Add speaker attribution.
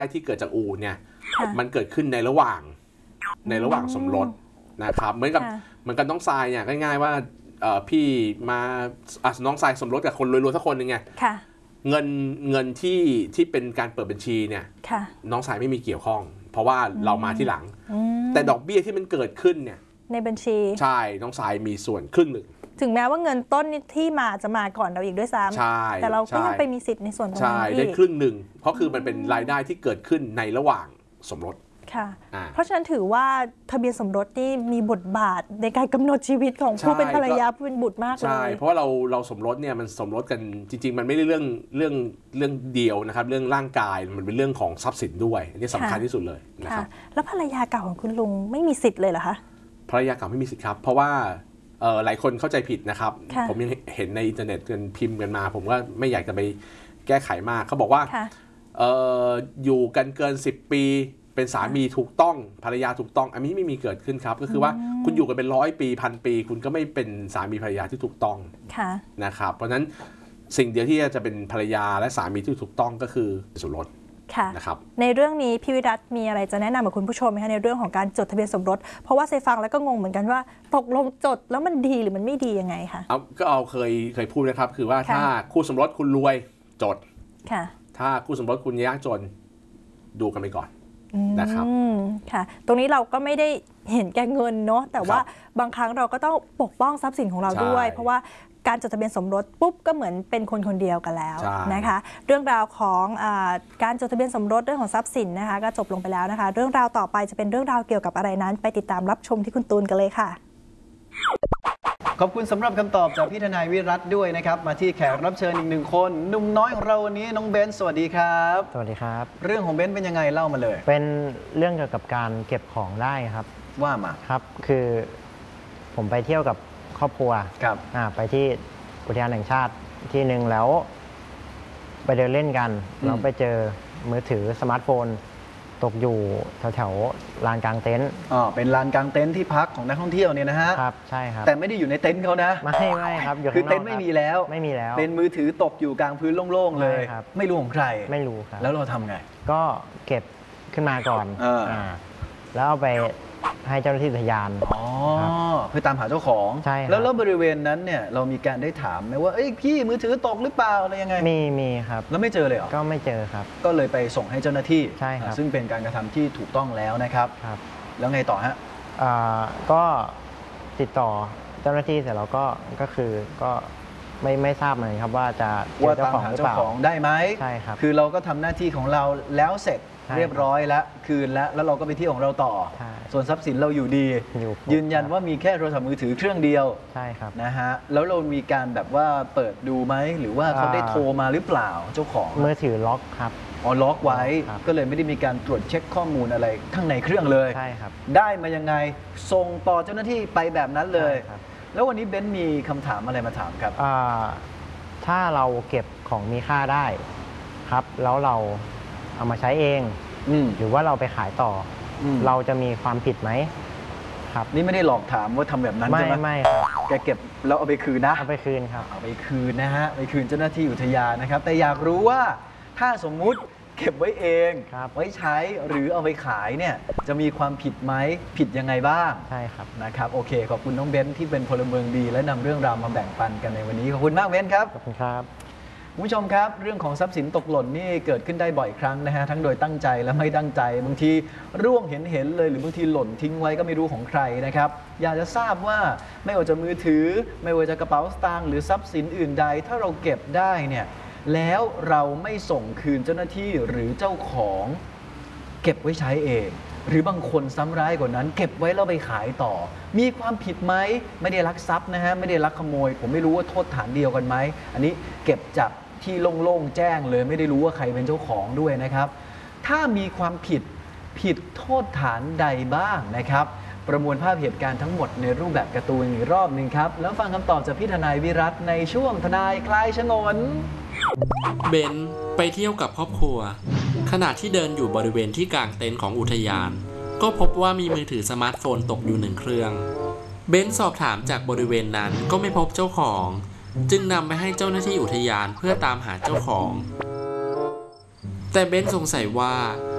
Speaker 1: ที่เกิดจากอู่เนี่ยมันเกิดขึ้นในระหว่างสมรสนะครับเหมือนกับน้องทรายเนี่ยง่ายๆว่าพี่มาน้องทรายสมรสกับคนรวยๆสักคนหนึ่งไงเงินที่เป็นการเปิดบัญชีเนี่ยน้องทรายไม่มีเกี่ยวข้องเพราะว่าเรามาที่หลังแต่ดอกเบี้ยที่มันเกิดขึ้นเนี่ยในบัญชีใช่น้องทรายมีส่วนครึ่งหนึ่งถึงแม้ว่าเงินต้นที่มาจะมาก่อนเราอีกด้วยซ้ำแต่เราก็ยังไปมีสิทธิ์ในส่วนตรงนี้ได้ครึ่งหนึ่งเพราะคือมันเป็นรายได้ที่เกิดขึ้นในระหว่างสมรสค่ะเพราะฉะนั้นถือว่าทะเบียนสมรสนี่มีบทบาทในการกำหนดชีวิตของผู้เป็นภรรยาผู้เป็นบุตรมากเลยใช่เพราะว่าเราสมรสเนี่ยมันสมรสกันจริงๆมันไม่ได้เรื่องเดียวนะครับเรื่องร่างกายมันเป็นเรื่องของทรัพย์สินด้วยอันนี้สำคัญที่สุดเลยนะครับแล้วภรรยาเก่าของคุณลุงไม่มีสิทธิ์เลยเหรอคะภรรยาเก่าไม่มีสิทธิ์ครับเพราะว่าหลายคนเข้าใจผิดนะครับผมยังเห็นในอินเทอร์เน็ตกันพิมพ์กันมาผมก็ไม่อยากจะไปแก้ไขมากเขาบอกว่าอยู่กันเกิน10 ปีเป็นสามีถูกต้องภรรยาถูกต้องอันนี้ไม่มีเกิดขึ้นครับก็คือว่าคุณอยู่กันเป็น100 ปี1,000 ปีคุณก็ไม่เป็นสามีภรรยาที่ถูกต้องนะครับเพราะฉะนั้นสิ่งเดียวที่จะเป็นภรรยาและสามีที่ถูกต้องก็คือสมรสนะครับในเรื่องนี้พี่วิรัตมีอะไรจะแนะนำกับคุณผู้ชมไหมคะในเรื่องของการจดทะเบียนสมรสเพราะว่าเซฟังแล้วก็งงเหมือนกันว่าตกลงจดแล้วมันดีหรือมันไม่ดียังไงคะก็เคยพูดนะครับคือว่าถ้าคู่สมรสคุณรวยจดถ้าคู่สมรสคุณยากจนดูกันไปก่อนนะครับค่ะตรงนี้เราก็ไม่ได้เห็นแก่เงินเนาะแต่ว่าบางครั้งเราก็ต้องปกป้องทรัพย์สินของเราด้วยเพราะว่าการจดทะเบียนสมรสปุ๊บก็เหมือนเป็นคนเดียวกันแล้วนะคะเรื่องราวของการจดทะเบียนสมรสเรื่องของทรัพย์สินนะคะก็จบลงไปแล้วนะคะเรื่องราวต่อไปจะเป็นเรื่องราวเกี่ยวกับอะไรนั้นไปติดตามรับชมที่คุณตูนกันเลยค่ะ
Speaker 2: ขอบคุณสำหรับคำตอบจากพี่ทนายวิรัตด้วยนะครับมาที่แขกรับเชิญอีก1 คนหนุ่มน้อยของเราวันนี้น้องเบนซ์สวัสดีครับ
Speaker 3: สวัสดีครับ
Speaker 2: เรื่องของเบนซ์เป็นยังไงเล่ามาเลย
Speaker 3: เป็นเรื่องเกี่ยวกับการเก็บของได้ครับ
Speaker 2: ว่ามา
Speaker 3: ครับคือผมไปเที่ยวกับครอบครัว
Speaker 2: ครับ
Speaker 3: ไปที่อุทยานแห่งชาติที่หนึ่งแล้วไปเดินเล่นกันเราไปเจอมือถือสมาร์ทโฟนตกอยู่แถวลานกลางเต็นท์
Speaker 2: เป็นลานกลางเต็นท์ที่พักของนักท่องเที่ยวเนี่ยนะฮะ
Speaker 3: ครับใช่ครับ
Speaker 2: แต่ไม่ได้อยู่ในเต็นท์เขานะ
Speaker 3: ไม่ครับ
Speaker 2: คือเต็นท์ไม่มีแล้วเป็นมือถือตกอยู่กลางพื้นโล่งๆเลยไม่รู้ของใคร
Speaker 3: ไม่รู้ครับ
Speaker 2: แล้วเราทำไง
Speaker 3: ก็เก็บขึ้นมาก่อนแล้วเอาไปให้เจ้าหน้าที่อุทยาน
Speaker 2: เพื่อตามหาเจ้าของ
Speaker 3: ใช่
Speaker 2: แล้วบริเวณนั้นเนี่ยเรามีการได้ถามไหมว่าพี่มือถือตกหรือเปล่าอะไรยังไง
Speaker 3: มีครับ
Speaker 2: แล้วไม่เจอเลยเหรอ
Speaker 3: ก็ไม่เจอครับ
Speaker 2: ก็เลยไปส่งให้เจ้าหน้าที่
Speaker 3: ใช่ครับ
Speaker 2: ซึ่งเป็นการกระทำที่ถูกต้องแล้วนะครับแล้วไงต่อฮะ
Speaker 3: ก็ติดต่อเจ้าหน้าที่เสร็จแล้วก็คือก็ไม่ทราบเลยครับว่าจะ
Speaker 2: เจ้าของหรือเปล่าได้ไหม
Speaker 3: ใช่ครับ
Speaker 2: คือเราก็ทำหน้าที่ของเราแล้วเสร็จเรียบร้อยแล้วคืนแล้วเราก็ไปที่ของเราต่อส่วนทรัพย์สินเราอยู่ดียืนยันว่ามีแค่โทรศัพท์มือถือเครื่องเดียว
Speaker 3: ใช่ครับ
Speaker 2: นะฮะแล้วเรามีการแบบว่าเปิดดูไหมหรือว่าเขาได้โทรมาหรือเปล่าเจ้าของ
Speaker 3: มือถือล็อกครับ
Speaker 2: ล็อกไว้ก็เลยไม่ได้มีการตรวจเช็คข้อมูลอะไรข้างในเครื่องเลย
Speaker 3: ใช่ครับ
Speaker 2: ได้มายังไงส่งต่อเจ้าหน้าที่ไปแบบนั้นเลยแล้ววันนี้เบนซ์มีคำถามอะไรมาถามครับ
Speaker 3: ถ้าเราเก็บของมีค่าได้ครับแล้วเราเอามาใช้เองหรือว่าเราไปขายต่อเราจะมีความผิดไหมครับ
Speaker 2: นี่ไม่ได้หลอกถามว่าทำแบบนั้นใช่ไหม
Speaker 3: ไม่ครับ
Speaker 2: แกเก็บแล้วเอาไปคืนนะ
Speaker 3: เอาไปคืนครับ
Speaker 2: เอาไปคืนนะฮะไปคืนเจ้าหน้าที่อุทยานนะครับแต่อยากรู้ว่าถ้าสมมุติเก็บไว้เองไว้ใช้หรือเอาไปขายเนี่ยจะมีความผิดไหมผิดยังไงบ้าง
Speaker 3: ใช่ครับ
Speaker 2: นะครับโอเคขอบคุณน้องเบนซ์ที่เป็นพลเมืองดีและนำเรื่องราวมาแบ่งปันกันในวันนี้ขอบคุณมากเบนซ์ครับ
Speaker 3: ขอบคุณครับ
Speaker 2: คุณผู้ชมครับเรื่องของทรัพย์สินตกหล่นนี่เกิดขึ้นได้บ่อยครั้งนะฮะทั้งโดยตั้งใจและไม่ตั้งใจบางทีร่วงเห็นเลยหรือบางทีหล่นทิ้งไว้ก็ไม่รู้ของใครนะครับอยากจะทราบว่าไม่ว่าจะมือถือไม่ว่าจะกระเป๋าสตางค์หรือทรัพย์สินอื่นใดถ้าเราเก็บได้เนี่ยแล้วเราไม่ส่งคืนเจ้าหน้าที่หรือเจ้าของเก็บไว้ใช้เองหรือบางคนซ้ำร้ายกว่านั้นเก็บไว้แล้วไปขายต่อมีความผิดไหมไม่ได้ลักทรัพย์นะฮะไม่ได้ลักขโมยผมไม่รู้ว่าโทษฐานเดียวกันไหมอันนี้เก็บจับที่โล่งๆแจ้งเลยไม่ได้รู้ว่าใครเป็นเจ้าของด้วยนะครับถ้ามีความผิดโทษฐานใดบ้างนะครับประมวลภาพเหตุการณ์ทั้งหมดในรูปแบบการ์ตูนอีกรอบหนึ่งครับแล้วฟังคำตอบจากพี่ทนายวิรัตในช่วงทนายคลายฉงน
Speaker 4: เบนไปเที่ยวกับครอบครัวขณะที่เดินอยู่บริเวณที่กลางเต็นท์ของอุทยานก็พบว่ามีมือถือสมาร์ทโฟนตกอยู่1 เครื่องเบนสอบถามจากบริเวณนั้นก็ไม่พบเจ้าของจึงนำไปให้เจ้าหน้าที่อุทยานเพื่อตามหาเจ้าของแต่เบนสงสัยว่า